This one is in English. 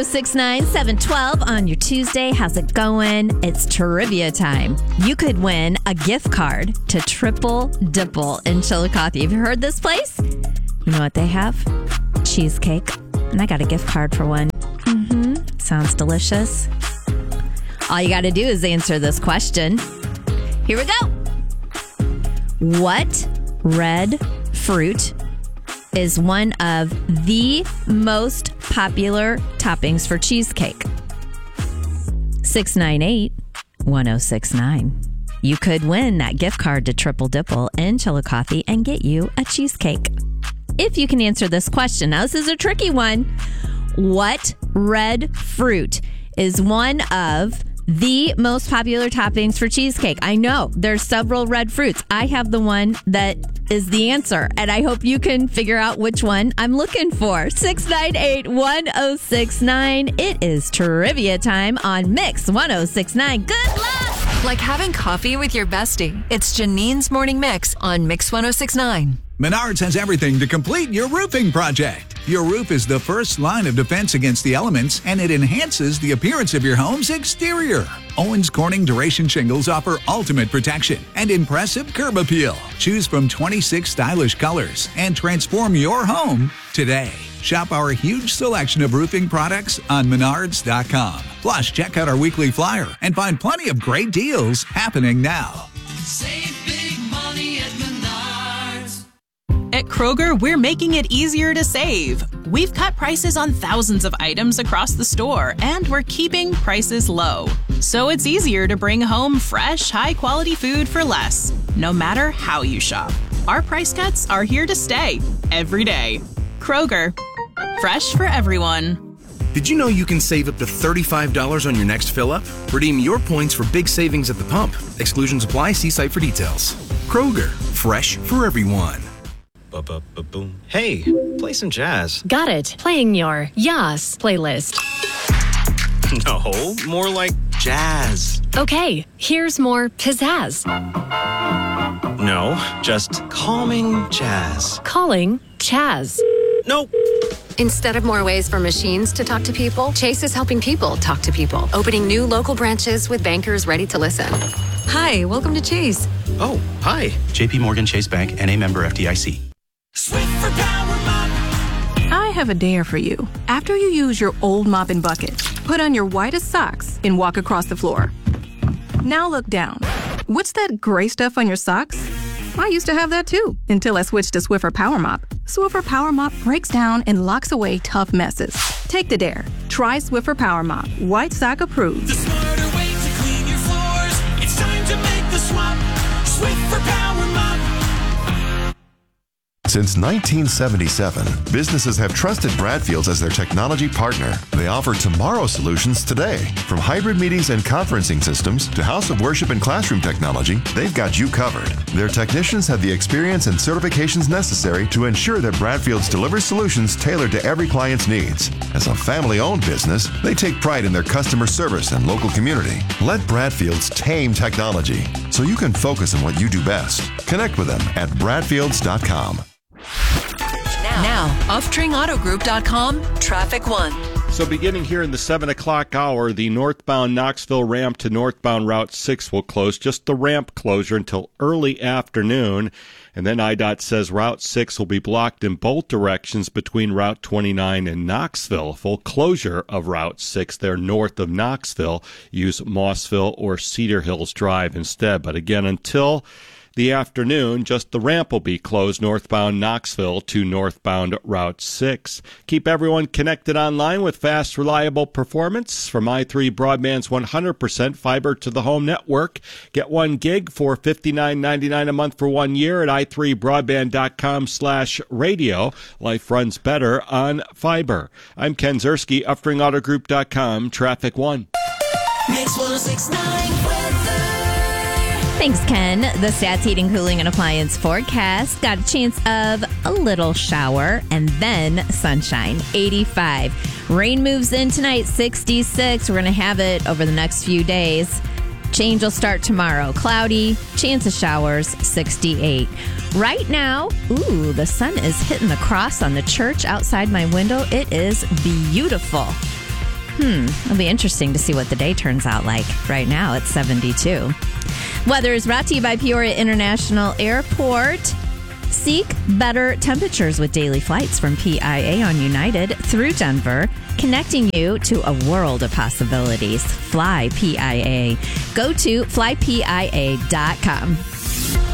69712 on your Tuesday. How's it going? It's trivia time. You could win a gift card to Triple Dipple in Chillicothe. Have you heard this place? You know what they have? Cheesecake. And I got a gift card for one. Sounds delicious. All you got to do is answer this question. Here we go. What red fruit is one of the most popular toppings for cheesecake? 698-1069. You could win that gift card to Triple Dipple in Chillicothe and get you a cheesecake. If you can answer this question. Now, this is a tricky one. What red fruit is one of the most popular toppings for cheesecake? I know there's several red fruits. I have the one that is the answer, and I hope you can figure out which one I'm looking for. 698-1069. It is trivia time on Mix 1069. Good luck! Like having coffee with your bestie. It's Janine's Morning Mix on Mix 1069. Menards has everything to complete your roofing project. Your roof is the first line of defense against the elements, and it enhances the appearance of your home's exterior. Owens Corning Duration Shingles offer ultimate protection and impressive curb appeal. Choose from 26 stylish colors and transform your home today. Shop our huge selection of roofing products on Menards.com. Plus, check out our weekly flyer and find plenty of great deals happening now. Save big money at Menards. At Kroger, we're making it easier to save. We've cut prices on thousands of items across the store, and we're keeping prices low. So it's easier to bring home fresh, high-quality food for less, no matter how you shop. Our price cuts are here to stay, every day. Kroger, fresh for everyone. Did you know you can save up to $35 on your next fill-up? Redeem your points for big savings at the pump. Exclusions apply. See site for details. Kroger, fresh for everyone. Boom. Hey, play some jazz. Got it. Playing your Yas playlist. No, more like jazz. Okay, here's more pizzazz. No, just calming jazz. Calling Chaz. Nope. Instead of more ways for machines to talk to people, Chase is helping people talk to people, opening new local branches with bankers ready to listen. Hi, welcome to Chase. Oh, hi. JP Morgan Chase Bank, N.A. member FDIC. Swiffer Power Mop. I have a dare for you. After you use your old mop and bucket, put on your whitest socks and walk across the floor. Now look down. What's that gray stuff on your socks? I used to have that too, until I switched to Swiffer Power Mop. Swiffer Power Mop breaks down and locks away tough messes. Take the dare. Try Swiffer Power Mop. White sock approved. The smarter way to clean your floors. It's time to make the swap. Swiffer Power Mop. Since 1977, businesses have trusted Bradfields as their technology partner. They offer tomorrow solutions today. From hybrid meetings and conferencing systems to house of worship and classroom technology, they've got you covered. Their technicians have the experience and certifications necessary to ensure that Bradfields delivers solutions tailored to every client's needs. As a family-owned business, they take pride in their customer service and local community. Let Bradfields tame technology so you can focus on what you do best. Connect with them at bradfields.com. Now, OffTringAutoGroup.com, Traffic 1. So beginning here in the 7 o'clock hour, the northbound Knoxville ramp to northbound Route 6 will close, just the ramp closure until early afternoon. And then IDOT says Route 6 will be blocked in both directions between Route 29 and Knoxville. Full closure of Route 6 there north of Knoxville. Use Mossville or Cedar Hills Drive instead. But again, until the afternoon, just the ramp will be closed northbound Knoxville to northbound Route 6. Keep everyone connected online with fast, reliable performance from i3 Broadband's 100% fiber to the home network. Get 1 gig for $59.99 a month for 1 year at i3broadband.com/radio. Life runs better on fiber. I'm Ken Zerski, UpstringAutoGroup.com, Traffic 1. Mix 1069 weather. Thanks, Ken. The Stats Heating, Cooling, and Appliance forecast got a chance of a little shower and then sunshine, 85. Rain moves in tonight, 66. We're going to have it over the next few days. Change will start tomorrow. Cloudy, chance of showers, 68. Right now, the sun is hitting the cross on the church outside my window. It is beautiful. It'll be interesting to see what the day turns out like. Right now, it's 72. Weather is brought to you by Peoria International Airport. Seek better temperatures with daily flights from PIA on United through Denver, connecting you to a world of possibilities. Fly PIA. Go to flypia.com.